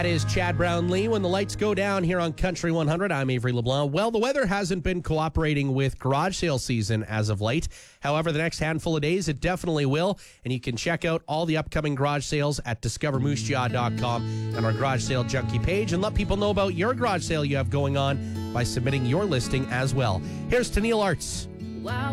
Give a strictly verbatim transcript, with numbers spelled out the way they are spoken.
That is Chad Brownlee. When the lights go down here on Country one hundred, I'm Avery LeBlanc. Well, the weather hasn't been cooperating with garage sale season as of late. However, the next handful of days, it definitely will. And you can check out all the upcoming garage sales at discover moose jaw dot com and our garage sale junkie page, and let people know about your garage sale you have going on by submitting your listing as well. Here's Tennille Arts. Wow.